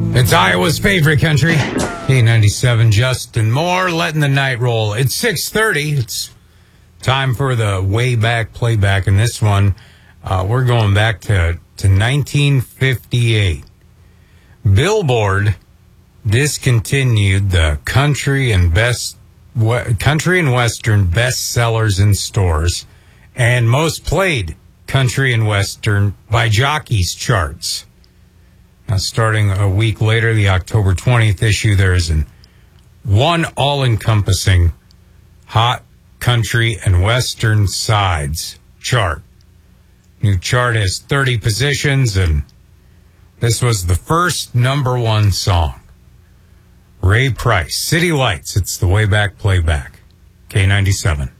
It's Iowa's favorite country. K97, Justin Moore, letting the night roll. It's 6:30. It's time for the way back playback. And this one, we're going back to 1958. Billboard discontinued the country and western bestsellers in stores and most played country and western by jockeys charts. Now, starting a week later, the October 20th issue, there is one all-encompassing hot country and western sides chart. New chart has 30 positions, and this was the first number one song. Ray Price, City Lights. It's the way back playback. K97.